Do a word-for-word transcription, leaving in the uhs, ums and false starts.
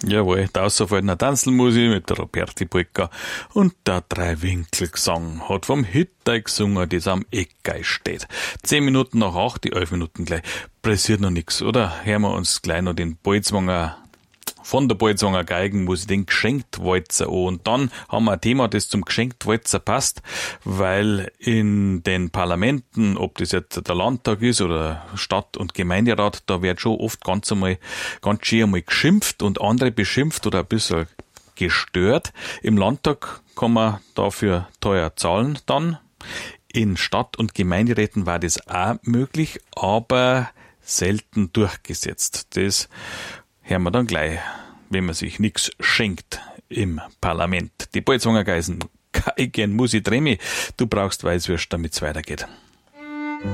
Jawohl, da fällt eine Tanzelmusik mit der Roberti-Polka und der Drei-Winkel-Gesang hat vom Hitter gesungen, das am Eckgeil steht. Zehn Minuten nach acht, die elf Minuten gleich. Pressiert noch nix, oder? Hören wir uns gleich noch den Bolzwanger, von der Bolzwanger Geigenmusik, den Geschenktwalzer an. Und dann haben wir ein Thema, das zum Geschenktwalzer passt, weil in den Parlamenten, ob das jetzt der Landtag ist oder Stadt- und Gemeinderat, da wird schon oft ganz einmal, ganz schön einmal geschimpft und andere beschimpft oder ein bisschen gestört. Im Landtag kann man dafür teuer zahlen dann. In Stadt- und Gemeinderäten war das auch möglich, aber selten durchgesetzt. Das hören wir dann gleich, wenn man sich nichts schenkt im Parlament. Die Bolzwanger Geisen, Geigen, Musi, Dremi, du brauchst Weißwürst, damit's weitergeht.